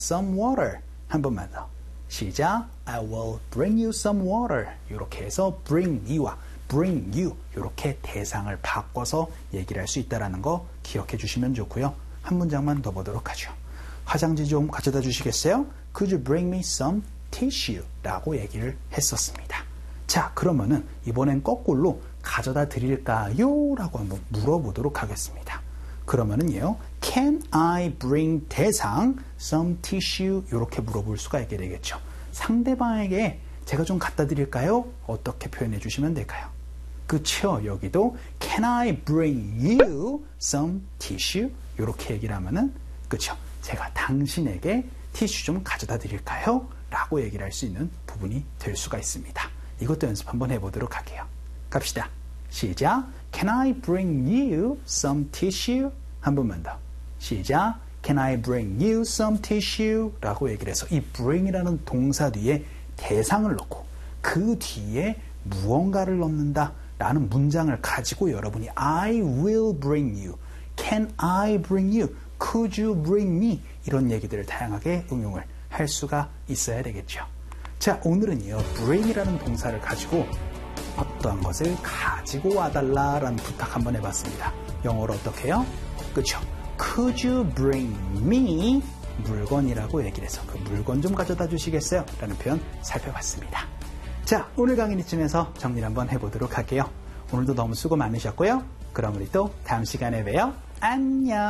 some water. 한 번만 더. 시작. I will bring you some water. 이렇게 해서 bring me와 bring you 이렇게 대상을 바꿔서 얘기를 할 수 있다는 거 기억해 주시면 좋고요. 한 문장만 더 보도록 하죠. 화장지 좀 가져다 주시겠어요? Could you bring me some tissue? 라고 얘기를 했었습니다. 자, 그러면은 이번엔 거꾸로 가져다 드릴까요? 라고 한번 물어보도록 하겠습니다. 그러면은요, Can I bring 대상 some tissue? 이렇게 물어볼 수가 있게 되겠죠. 상대방에게 제가 좀 갖다 드릴까요? 어떻게 표현해 주시면 될까요? 그쵸? 여기도 Can I bring you some tissue? 이렇게 얘기를 하면은 그쵸? 제가 당신에게 티슈 좀 가져다 드릴까요? 라고 얘기를 할 수 있는 부분이 될 수가 있습니다. 이것도 연습 한번 해보도록 할게요. 갑시다. 시작. Can I bring you some tissue? 한 번만 더. 시작. Can I bring you some tissue? 라고 얘기를 해서 이 bring이라는 동사 뒤에 대상을 넣고 그 뒤에 무언가를 넣는다 라는 문장을 가지고 여러분이 I will bring you, Can I bring you, Could you bring me 이런 얘기들을 다양하게 응용을 할 수가 있어야 되겠죠. 자, 오늘은요 bring이라는 동사를 가지고 어떠한 것을 가지고 와달라라는 부탁 한번 해봤습니다. 영어로 어떻게 해요? 그쵸? Could you bring me 물건이라고 얘기를 해서 그 물건 좀 가져다 주시겠어요? 라는 표현 살펴봤습니다. 자, 오늘 강의는 이쯤에서 정리를 한번 해보도록 할게요. 오늘도 너무 수고 많으셨고요. 그럼 우리 또 다음 시간에 봬요. 안녕.